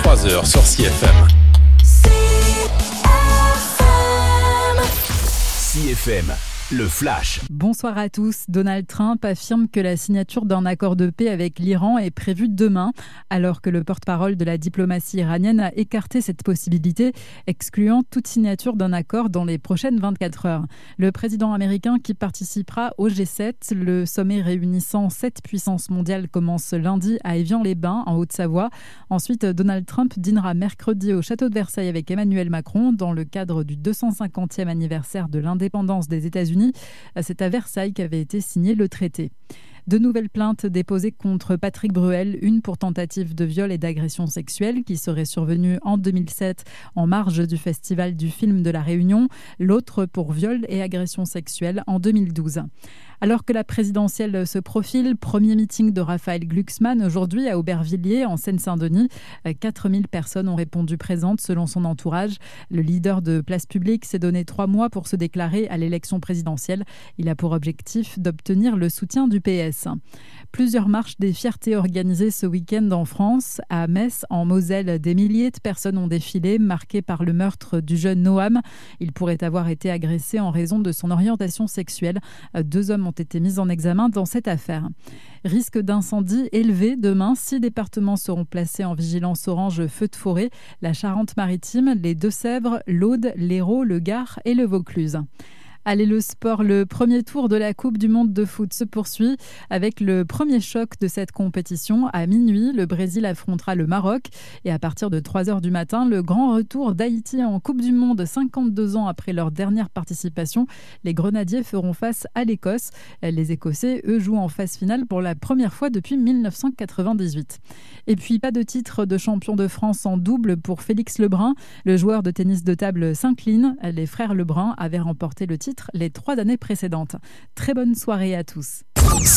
23h sur CFM. CFM, le flash. Bonsoir à tous. Donald Trump affirme que la signature d'un accord de paix avec l'Iran est prévue demain, alors que le porte-parole de la diplomatie iranienne a écarté cette possibilité, excluant toute signature d'un accord dans les prochaines 24 heures. Le président américain qui participera au G7, le sommet réunissant 7 puissances mondiales, commence lundi à Évian-les-Bains, en Haute-Savoie. Ensuite, Donald Trump dînera mercredi au château de Versailles avec Emmanuel Macron dans le cadre du 250e anniversaire de l'indépendance des États-Unis. C'est à Versailles qu'avait été signé le traité. De nouvelles plaintes déposées contre Patrick Bruel, une pour tentative de viol et d'agression sexuelle qui serait survenue en 2007 en marge du Festival du film de La Réunion, l'autre pour viol et agression sexuelle en 2012. Alors que la présidentielle se profile, premier meeting de Raphaël Glucksmann aujourd'hui à Aubervilliers en Seine-Saint-Denis. 4000 personnes ont répondu présentes selon son entourage. Le leader de Place Publique s'est donné 3 mois pour se déclarer à l'élection présidentielle. Il a pour objectif d'obtenir le soutien du PS. Plusieurs marches des fiertés organisées ce week-end en France. À Metz, en Moselle, des milliers de personnes ont défilé, marquées par le meurtre du jeune Noam. Il pourrait avoir été agressé en raison de son orientation sexuelle. 2 hommes ont été mis en examen dans cette affaire. Risque d'incendie élevé demain. 6 départements seront placés en vigilance orange feu de forêt. La Charente-Maritime, les Deux-Sèvres, l'Aude, l'Hérault, le Gard et le Vaucluse. Allez, le sport, le premier tour de la Coupe du monde de foot se poursuit avec le premier choc de cette compétition. À minuit, le Brésil affrontera le Maroc et à partir de 3h du matin, le grand retour d'Haïti en Coupe du monde 52 ans après leur dernière participation. Les Grenadiers feront face à l'Écosse. Les Écossais, eux, jouent en phase finale pour la première fois depuis 1998. Et puis, pas de titre de champion de France en double pour Félix Lebrun. Le joueur de tennis de table s'incline. Les frères Lebrun avaient remporté le titre les 3 années précédentes. Très bonne soirée à tous.